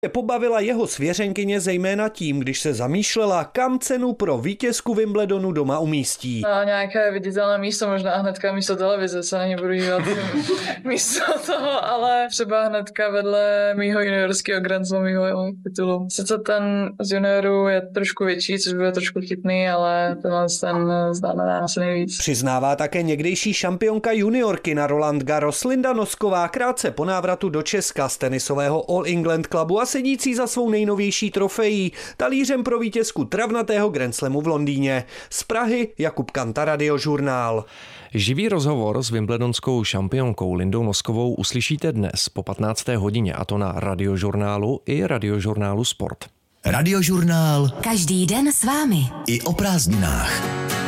Pobavila jeho svěřenkyně zejména tím, když se zamýšlela, kam cenu pro vítězku Wimbledonu doma umístí. Na nějaké viditelné místo, možná hnedka místo televize, se na ně budu dívat místo toho, ale třeba hnedka vedle mýho juniorského Grand Slamového titulu. Sice ten z juniorů je trošku větší, což bude trošku chytný, ale ten znamená asi nejvíc. Přiznává také někdejší šampionka juniorky na Roland Garros Linda Nosková krátce po návratu do Česka z tenisového All England Clubu a sedící za svou nejnovější trofejí, talířem pro vítězku travnatého Grand Slamu v Londýně. Z Prahy Jakub Kanta, Radiožurnál. Živý rozhovor s wimbledonskou šampionkou Lindou Noskovou uslyšíte dnes po 15. hodině, a to na Radiožurnálu i Radiožurnálu Sport. Radiožurnál. Každý den s vámi. I o prázdninách.